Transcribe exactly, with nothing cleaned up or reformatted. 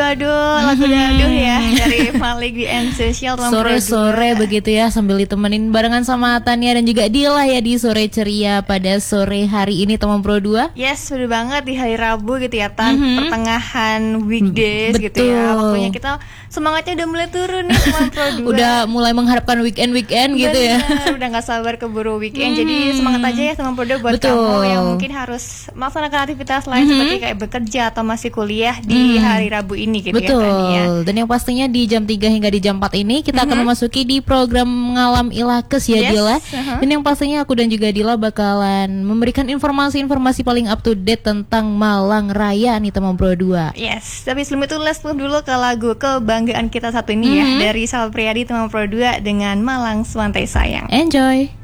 Waduh, lagu daduh ya dari Malik di N-Social sore-sore begitu ya, sambil ditemenin barengan sama Tania dan juga Dila ya di sore ceria pada sore hari ini teman Pro dua. Yes, betul banget di hari Rabu gitu ya Tan, mm-hmm. pertengahan weekdays Betul. gitu ya. Pokoknya kita semangatnya udah mulai turun nih teman Pro dua. Udah mulai mengharapkan weekend-weekend gitu ya. Udah gak sabar keburu weekend. Hmm. Jadi semangat aja ya teman Pro dua buat Betul. kamu yang mungkin harus melaksanakan aktivitas lain mm-hmm. seperti kayak bekerja atau masih kuliah di mm. hari Rabu ini gitu Betul. ya Tania. Dan yang pastinya di jam tiga hingga di jam empat ini kita mm-hmm. akan memasuki di program Ngalam Ilakes ya yes. Dila. Uh-huh. Dan yang pastinya aku dan juga Dila bakalan memberikan informasi-informasi paling up to date tentang Malang Raya nih teman Pro dua. Yes, tapi sebelum itu let's move dulu ke lagu kebanggaan kita satu ini mm-hmm. ya dari Sal Priadi teman Pro dua dengan Malang Swantai Sayang. Enjoy.